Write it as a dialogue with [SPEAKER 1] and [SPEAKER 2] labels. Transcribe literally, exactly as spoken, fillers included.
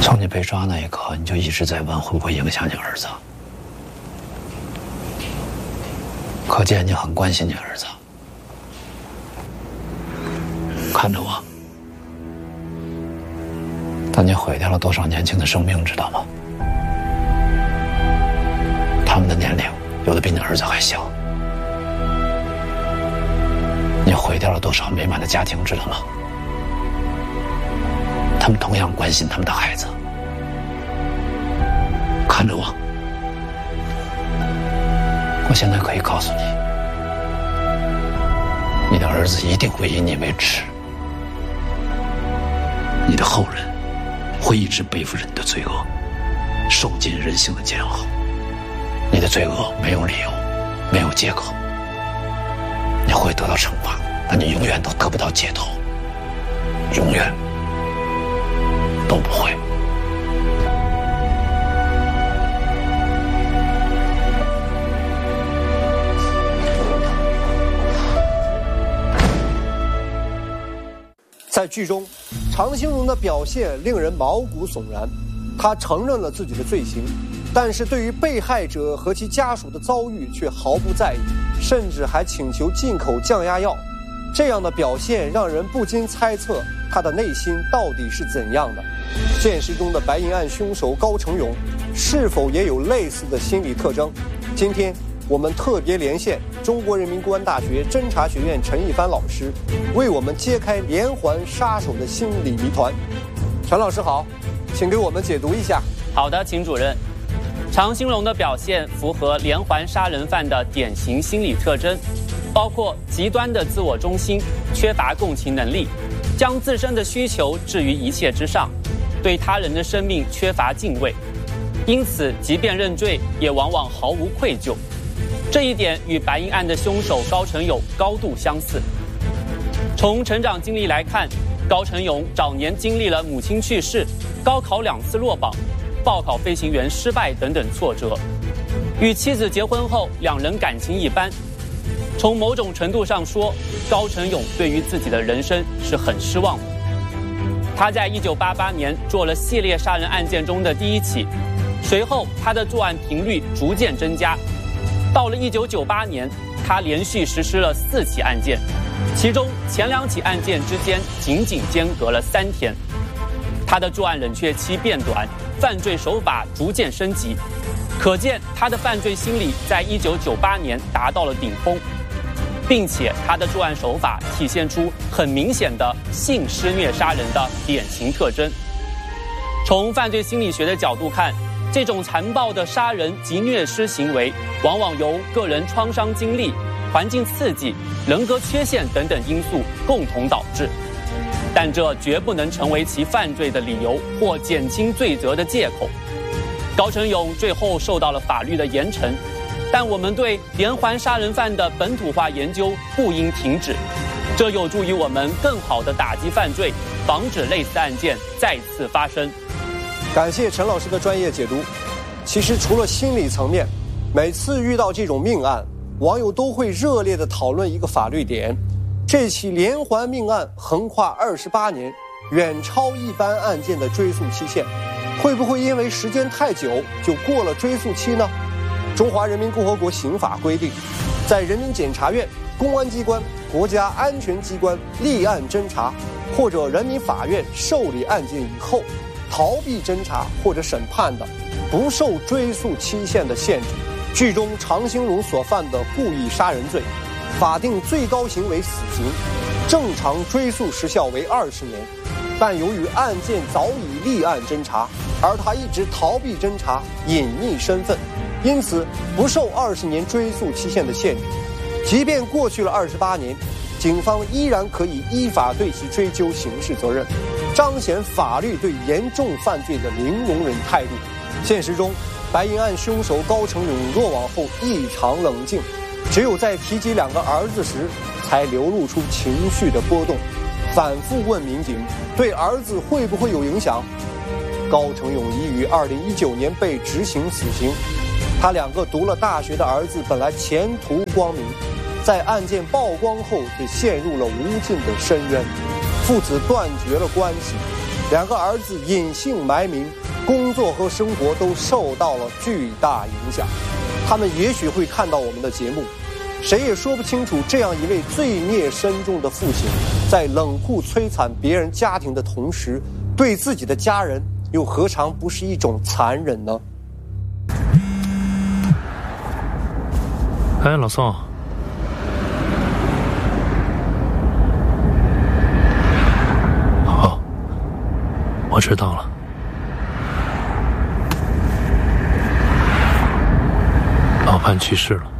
[SPEAKER 1] 从你被抓那一刻，你就一直在问会不会影响你儿子，可见你很关心你儿子。看着我，但你毁掉了多少年轻的生命，知道吗？他们的年龄有的比你儿子还小。你毁掉了多少美满的家庭，知道吗？他们同样关心他们的孩子。看着我，我现在可以告诉你，你的儿子一定会以你为耻，你的后人会一直背负着你的罪恶，受尽人性的煎熬。你的罪恶没有理由，没有借口，你会得到惩罚，但你永远都得不到解脱，永远都不会。
[SPEAKER 2] 在剧中，常兴荣的表现令人毛骨悚然。他承认了自己的罪行，但是对于被害者和其家属的遭遇却毫不在意，甚至还请求进口降压药。这样的表现让人不禁猜测他的内心到底是怎样的。现实中的白银案凶手高成勇是否也有类似的心理特征？今天我们特别连线中国人民公安大学侦查学院陈一帆老师，为我们揭开连环杀手的心理谜团。陈老师好，请给我们解读一下。
[SPEAKER 3] 好的，秦主任。常兴荣的表现符合连环杀人犯的典型心理特征，包括极端的自我中心，缺乏共情能力，将自身的需求置于一切之上，对他人的生命缺乏敬畏，因此即便认罪也往往毫无愧疚。这一点与白银案的凶手高成勇高度相似。从成长经历来看，高成勇早年经历了母亲去世、高考两次落榜、报考飞行员失败等等挫折。与妻子结婚后，两人感情一般。从某种程度上说，高成勇对于自己的人生是很失望的。他在一九八八年做了系列杀人案件中的第一起，随后他的作案频率逐渐增加。到了一九九八年，他连续实施了四起案件，其中前两起案件之间仅仅间隔了三天。他的作案冷却期变短，犯罪手法逐渐升级，可见他的犯罪心理在一九九八年达到了顶峰，并且他的作案手法体现出很明显的性施虐杀人的典型特征。从犯罪心理学的角度看，这种残暴的杀人及虐尸行为往往由个人创伤经历、环境刺激、人格缺陷等等因素共同导致，但这绝不能成为其犯罪的理由或减轻罪责的借口。高成勇最后受到了法律的严惩，但我们对连环杀人犯的本土化研究不应停止，这有助于我们更好地打击犯罪，防止类似案件再次发生。
[SPEAKER 2] 感谢陈老师的专业解读。其实除了心理层面，每次遇到这种命案，网友都会热烈地讨论一个法律点：这起连环命案横跨二十八年，远超一般案件的追诉期限，会不会因为时间太久就过了追诉期呢？中华人民共和国刑法规定，在人民检察院、公安机关、国家安全机关立案侦查或者人民法院受理案件以后，逃避侦查或者审判的，不受追诉期限的限制。剧中常兴荣所犯的故意杀人罪，法定最高刑为死刑，正常追诉时效为二十年，但由于案件早已立案侦查，而他一直逃避侦查，隐匿身份，因此不受二十年追诉期限的限制。即便过去了二十八年，警方依然可以依法对其追究刑事责任，彰显法律对严重犯罪的零容忍态度。现实中，白银案凶手高成勇落网后异常冷静，只有在提及两个儿子时，才流露出情绪的波动，反复问民警对儿子会不会有影响。高成勇已于二零一九年被执行死刑，他两个读了大学的儿子本来前途光明，在案件曝光后却陷入了无尽的深渊，父子断绝了关系， 两个儿子隐姓埋名，工作和生活都受到了巨大影响。他们也许会看到我们的节目，谁也说不清楚，这样一位罪孽深重的父亲，在冷酷摧残别人家庭的同时，对自己的家人又何尝不是一种残忍呢？
[SPEAKER 4] 哎，老宋，好，我知道了。老潘去世了。